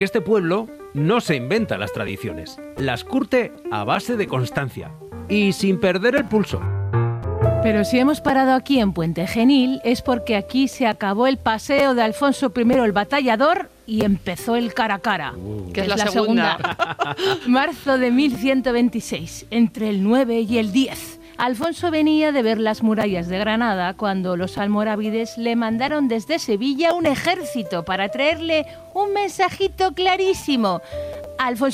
Este pueblo no se inventa las tradiciones, las curte a base de constancia y sin perder el pulso. Pero si hemos parado aquí en Puente Genil es porque aquí se acabó el paseo de Alfonso I el Batallador y empezó el cara a cara, que es la segunda. Marzo de 1126, entre el 9 y el 10. Alfonso venía de ver las murallas de Granada cuando los almorávides le mandaron desde Sevilla un ejército para traerle un mensajito clarísimo. Alfonso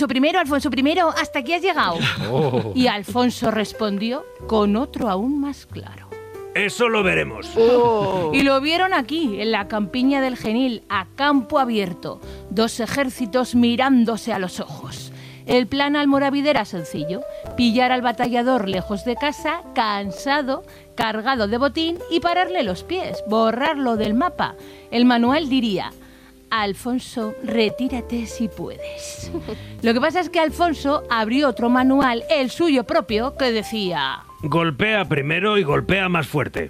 I, hasta aquí has llegado. Oh. Y Alfonso respondió con otro aún más claro. Eso lo veremos. Oh. Y lo vieron aquí, en la campiña del Genil, a campo abierto, 2 ejércitos mirándose a los ojos. El plan almorávide era sencillo: pillar al batallador lejos de casa, cansado, cargado de botín y pararle los pies, borrarlo del mapa. El manual diría: Alfonso, retírate si puedes. Lo que pasa es que Alfonso abrió otro manual, el suyo propio, que decía: Golpea primero y golpea más fuerte.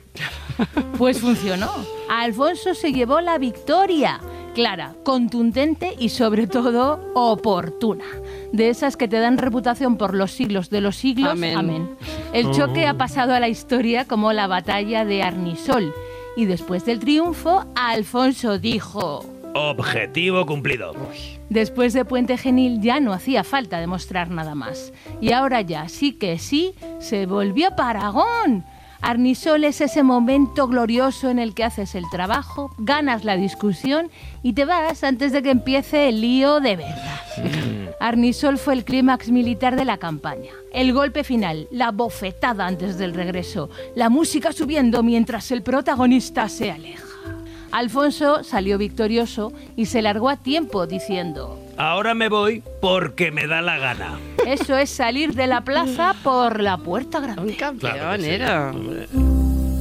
Pues funcionó. Alfonso se llevó la victoria. Clara, contundente y sobre todo oportuna. De esas que te dan reputación por los siglos de los siglos. Amén. El choque ha pasado a la historia como la batalla de Arnisol. Y después del triunfo, Alfonso dijo: Objetivo cumplido. Después de Puente Genil ya no hacía falta demostrar nada más. Y ahora ya sí que sí, se volvió para Aragón. Arnisol es ese momento glorioso en el que haces el trabajo, ganas la discusión y te vas antes de que empiece el lío de verdad. Arnisol fue el clímax militar de la campaña. El golpe final, la bofetada antes del regreso, la música subiendo mientras el protagonista se aleja. Alfonso salió victorioso y se largó a tiempo diciendo: Ahora me voy porque me da la gana. Eso es salir de la plaza por la puerta grande. Un campeón, Claro que sí. era.